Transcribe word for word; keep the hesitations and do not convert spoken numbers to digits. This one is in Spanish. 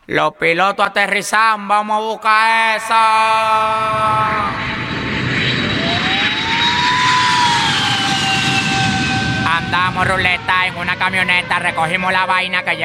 Los pilotos aterrizan, vamos a buscar eso. Andamos ruleta en una camioneta, recogimos la vaina que lleva.